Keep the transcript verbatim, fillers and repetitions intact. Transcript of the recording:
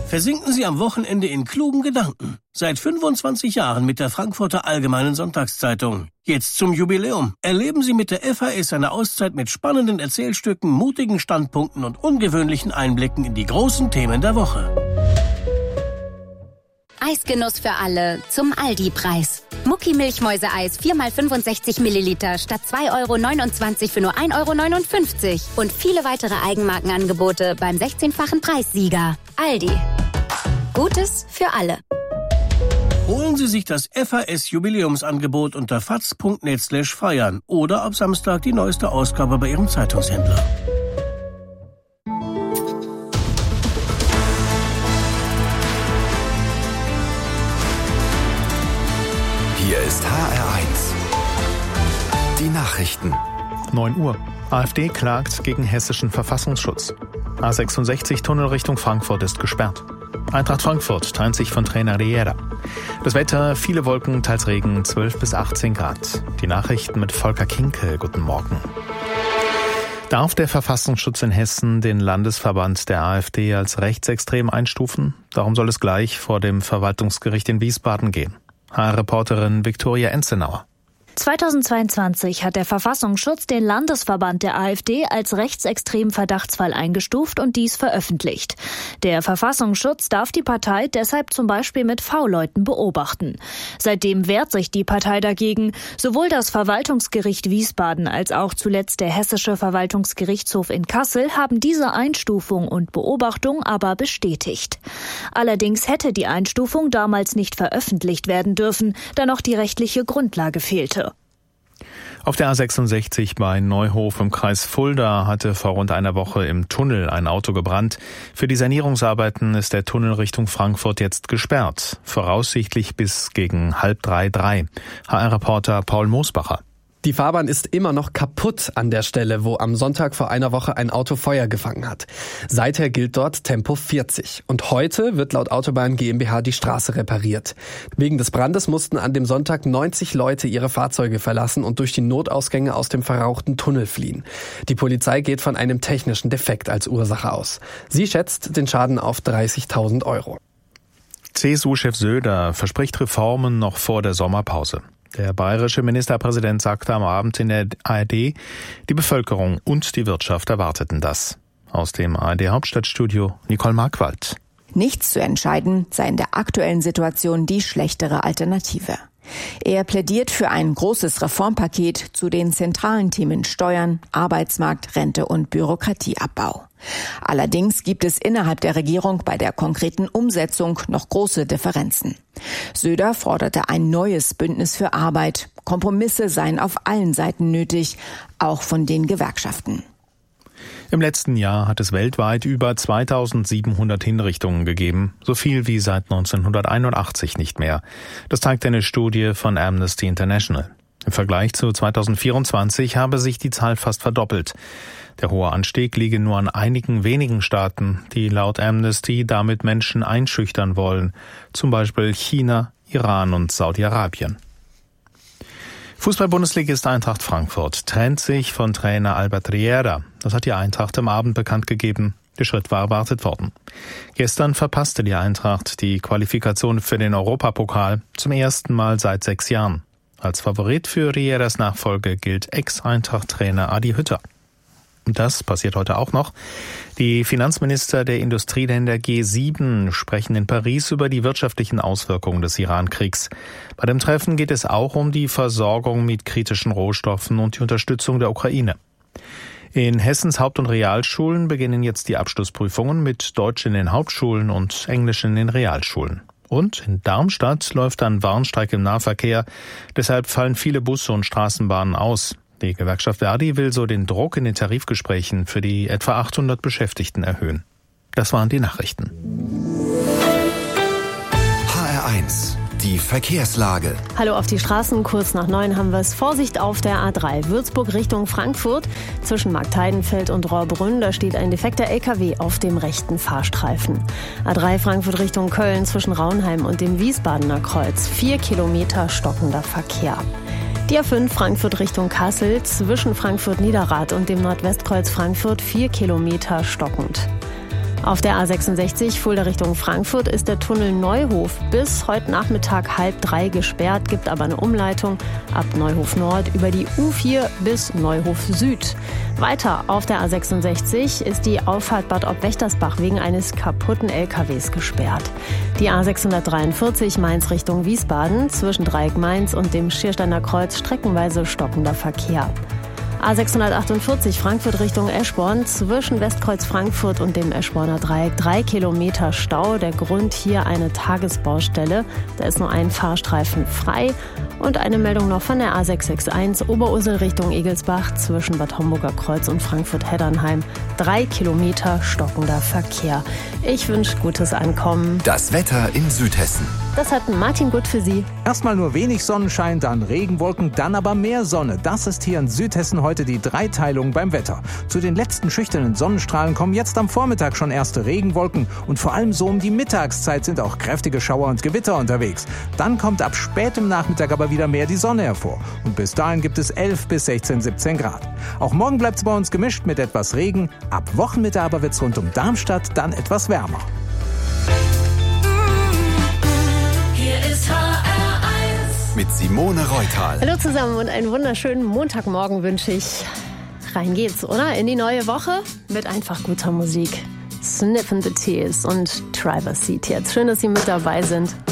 Versinken Sie am Wochenende in klugen Gedanken. Seit fünfundzwanzig Jahren mit der Frankfurter Allgemeinen Sonntagszeitung. Jetzt zum Jubiläum. Erleben Sie mit der F A S eine Auszeit mit spannenden Erzählstücken, mutigen Standpunkten und ungewöhnlichen Einblicken in die großen Themen der Woche. Eisgenuss für alle zum Aldi-Preis. Mucki Milchmäuseeis vier mal fünfundsechzig Milliliter statt zwei Euro neunundzwanzig für nur ein Euro neunundfünfzig. Und viele weitere Eigenmarkenangebote beim sechzehnfachen Preissieger. Aldi. Gutes für alle. Holen Sie sich das F A S-Jubiläumsangebot unter faz punkt net slash feiern oder ab Samstag die neueste Ausgabe bei Ihrem Zeitungshändler. Hier ist H R eins. Die Nachrichten. neun Uhr. AfD klagt gegen hessischen Verfassungsschutz. A sechsundsechzig Tunnel Richtung Frankfurt ist gesperrt. Eintracht Frankfurt trennt sich von Trainer Riera. Das Wetter, viele Wolken, teils Regen, zwölf bis achtzehn Grad. Die Nachrichten mit Volker Kinke. Guten Morgen. Darf der Verfassungsschutz in Hessen den Landesverband der AfD als rechtsextrem einstufen? Darum soll es gleich vor dem Verwaltungsgericht in Wiesbaden gehen. H R-Reporterin Viktoria Enzenauer. zweitausendzweiundzwanzig hat der Verfassungsschutz den Landesverband der AfD als rechtsextremen Verdachtsfall eingestuft und dies veröffentlicht. Der Verfassungsschutz darf die Partei deshalb zum Beispiel mit V-Leuten beobachten. Seitdem wehrt sich die Partei dagegen. Sowohl das Verwaltungsgericht Wiesbaden als auch zuletzt der Hessische Verwaltungsgerichtshof in Kassel haben diese Einstufung und Beobachtung aber bestätigt. Allerdings hätte die Einstufung damals nicht veröffentlicht werden dürfen, da noch die rechtliche Grundlage fehlte. Auf der A sechsundsechzig bei Neuhof im Kreis Fulda hatte vor rund einer Woche im Tunnel ein Auto gebrannt. Für die Sanierungsarbeiten ist der Tunnel Richtung Frankfurt jetzt gesperrt. Voraussichtlich bis gegen halb drei, drei. H R-Reporter Paul Moosbacher. Die Fahrbahn ist immer noch kaputt an der Stelle, wo am Sonntag vor einer Woche ein Auto Feuer gefangen hat. Seither gilt dort Tempo vierzig. Und heute wird laut Autobahn GmbH die Straße repariert. Wegen des Brandes mussten an dem Sonntag neunzig Leute ihre Fahrzeuge verlassen und durch die Notausgänge aus dem verrauchten Tunnel fliehen. Die Polizei geht von einem technischen Defekt als Ursache aus. Sie schätzt den Schaden auf dreißigtausend Euro. C S U-Chef Söder verspricht Reformen noch vor der Sommerpause. Der bayerische Ministerpräsident sagte am Abend in der A R D, die Bevölkerung und die Wirtschaft erwarteten das. Aus dem A R D-Hauptstadtstudio Nicole Markwald. Nichts zu entscheiden sei in der aktuellen Situation die schlechtere Alternative. Er plädiert für ein großes Reformpaket zu den zentralen Themen Steuern, Arbeitsmarkt, Rente und Bürokratieabbau. Allerdings gibt es innerhalb der Regierung bei der konkreten Umsetzung noch große Differenzen. Söder forderte ein neues Bündnis für Arbeit. Kompromisse seien auf allen Seiten nötig, auch von den Gewerkschaften. Im letzten Jahr hat es weltweit über zweitausendsiebenhundert Hinrichtungen gegeben, so viel wie seit neunzehnhunderteinundachtzig nicht mehr. Das zeigt eine Studie von Amnesty International. Im Vergleich zu zweitausendvierundzwanzig habe sich die Zahl fast verdoppelt. Der hohe Anstieg liege nur an einigen wenigen Staaten, die laut Amnesty damit Menschen einschüchtern wollen, zum Beispiel China, Iran und Saudi-Arabien. Fußball-Bundesligist Eintracht Frankfurt trennt sich von Trainer Albert Riera. Das hat die Eintracht am Abend bekannt gegeben. Der Schritt war erwartet worden. Gestern verpasste die Eintracht die Qualifikation für den Europapokal zum ersten Mal seit sechs Jahren. Als Favorit für Rieras Nachfolge gilt Ex-Eintracht-Trainer Adi Hütter. Und das passiert heute auch noch. Die Finanzminister der Industrieländer G sieben sprechen in Paris über die wirtschaftlichen Auswirkungen des Iran-Kriegs. Bei dem Treffen geht es auch um die Versorgung mit kritischen Rohstoffen und die Unterstützung der Ukraine. In Hessens Haupt- und Realschulen beginnen jetzt die Abschlussprüfungen mit Deutsch in den Hauptschulen und Englisch in den Realschulen. Und in Darmstadt läuft ein Warnstreik im Nahverkehr. Deshalb fallen viele Busse und Straßenbahnen aus. Die Gewerkschaft Verdi will so den Druck in den Tarifgesprächen für die etwa achthundert Beschäftigten erhöhen. Das waren die Nachrichten. H R eins. Die Verkehrslage. Hallo auf die Straßen. Kurz nach neun haben wir es. Vorsicht auf der A drei. Würzburg Richtung Frankfurt. Zwischen Marktheidenfeld und Rohrbrunn. Da steht ein defekter L K W auf dem rechten Fahrstreifen. A drei Frankfurt Richtung Köln zwischen Raunheim und dem Wiesbadener Kreuz. Vier Kilometer stockender Verkehr. Die A fünf Frankfurt Richtung Kassel zwischen Frankfurt-Niederrad und dem Nordwestkreuz Frankfurt vier Kilometer stockend. Auf der A sechsundsechzig Fulda Richtung Frankfurt ist der Tunnel Neuhof bis heute Nachmittag halb drei gesperrt, gibt aber eine Umleitung ab Neuhof Nord über die U vier bis Neuhof Süd. Weiter auf der A sechsundsechzig ist die Auffahrt Bad Ob-Wächtersbach wegen eines kaputten L K Ws gesperrt. Die A sechshundertdreiundvierzig Mainz Richtung Wiesbaden zwischen Dreieck Mainz und dem Schiersteiner Kreuz streckenweise stockender Verkehr. A sechshundertachtundvierzig Frankfurt Richtung Eschborn zwischen Westkreuz Frankfurt und dem Eschborner Dreieck drei Kilometer Stau. Der Grund hier eine Tagesbaustelle. Da ist nur ein Fahrstreifen frei. Und eine Meldung noch von der A sechs sechs eins Oberursel Richtung Egelsbach zwischen Bad Homburger Kreuz und Frankfurt-Heddernheim. Drei Kilometer stockender Verkehr. Ich wünsche gutes Ankommen. Das Wetter in Südhessen. Das hat Martin Gut für Sie. Erstmal nur wenig Sonnenschein, dann Regenwolken, dann aber mehr Sonne. Das ist hier in Südhessen heute die Dreiteilung beim Wetter. Zu den letzten schüchternen Sonnenstrahlen kommen jetzt am Vormittag schon erste Regenwolken und vor allem so um die Mittagszeit sind auch kräftige Schauer und Gewitter unterwegs. Dann kommt ab spätem Nachmittag aber wieder mehr die Sonne hervor. Und bis dahin gibt es elf bis sechzehn, siebzehn Grad. Auch morgen bleibt es bei uns gemischt mit etwas Regen. Ab Wochenmitte aber wird es rund um Darmstadt dann etwas wärmer. Mit Simone Reutal. Hallo zusammen und einen wunderschönen Montagmorgen wünsche ich. Rein geht's, oder? In die neue Woche mit einfach guter Musik. Sniffin' the Tears und Driver's Seat jetzt. Schön, dass Sie mit dabei sind.